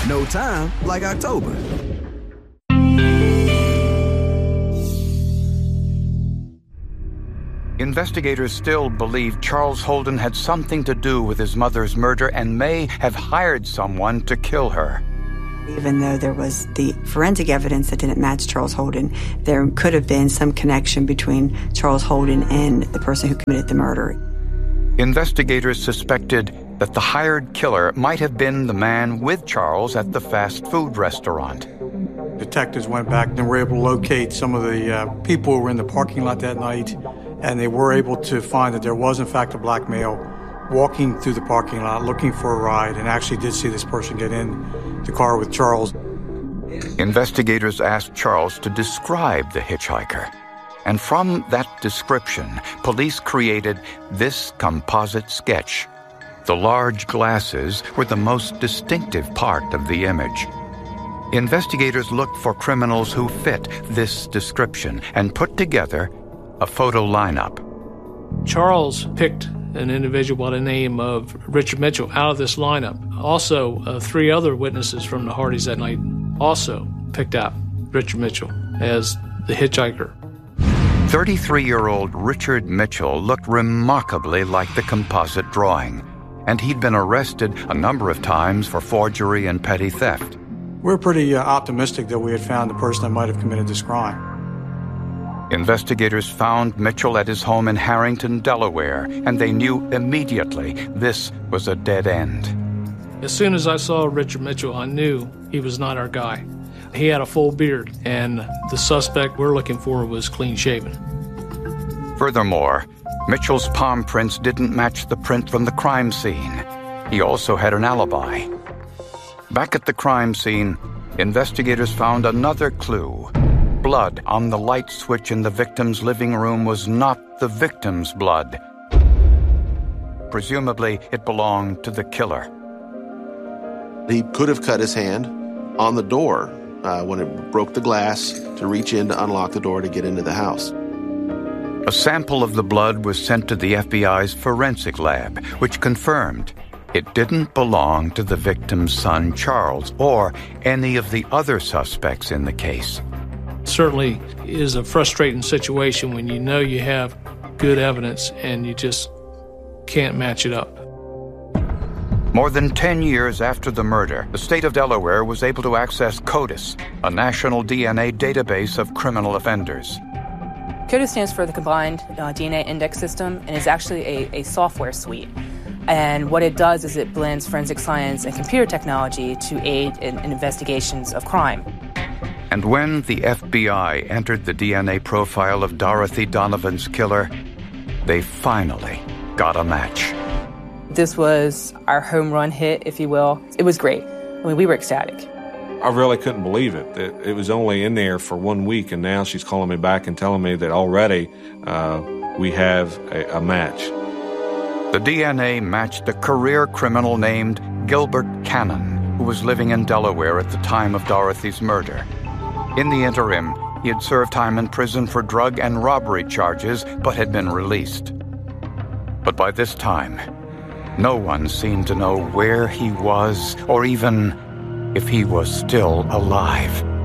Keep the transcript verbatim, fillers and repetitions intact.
No time like October. Investigators still believe Charles Holden had something to do with his mother's murder and may have hired someone to kill her. Even though there was the forensic evidence that didn't match Charles Holden, there could have been some connection between Charles Holden and the person who committed the murder. Investigators suspected that the hired killer might have been the man with Charles at the fast food restaurant. Detectives went back and were able to locate some of the uh, people who were in the parking lot that night, and they were able to find that there was, in fact, a black male walking through the parking lot looking for a ride, and actually did see this person get in the car with Charles. Investigators asked Charles to describe the hitchhiker. And from that description, police created this composite sketch. The large glasses were the most distinctive part of the image. Investigators looked for criminals who fit this description and put together a photo lineup. Charles picked an individual by the name of Richard Mitchell out of this lineup. Also, uh, three other witnesses from the Hardys that night also picked out Richard Mitchell as the hitchhiker. thirty-three-year-old Richard Mitchell looked remarkably like the composite drawing, and he'd been arrested a number of times for forgery and petty theft. We're pretty uh, optimistic that we had found the person that might have committed this crime. Investigators found Mitchell at his home in Harrington, Delaware, and they knew immediately this was a dead end. As soon as I saw Richard Mitchell, I knew he was not our guy. He had a full beard, and the suspect we're looking for was clean-shaven. Furthermore, Mitchell's palm prints didn't match the print from the crime scene. He also had an alibi. Back at the crime scene, investigators found another clue. Blood on the light switch in the victim's living room was not the victim's blood. Presumably, it belonged to the killer. He could have cut his hand on the door uh, when it broke the glass to reach in to unlock the door to get into the house. A sample of the blood was sent to the F B I's forensic lab, which confirmed it didn't belong to the victim's son, Charles, or any of the other suspects in the case. Certainly is a frustrating situation when you know you have good evidence and you just can't match it up. More than ten years after the murder, the state of Delaware was able to access CODIS, a national D N A database of criminal offenders. CODIS stands for the Combined uh, D N A Index System, and is actually a, a software suite. And what it does is it blends forensic science and computer technology to aid in, in investigations of crime. And when the F B I entered the D N A profile of Dorothy Donovan's killer, they finally got a match. This was our home run hit, if you will. It was great. I mean, we were ecstatic. I really couldn't believe it. It, it was only in there for one week, and now she's calling me back and telling me that already uh, we have a, a match. The D N A matched a career criminal named Gilbert Cannon, who was living in Delaware at the time of Dorothy's murder. In the interim, he had served time in prison for drug and robbery charges, but had been released. But by this time, no one seemed to know where he was, or even if he was still alive.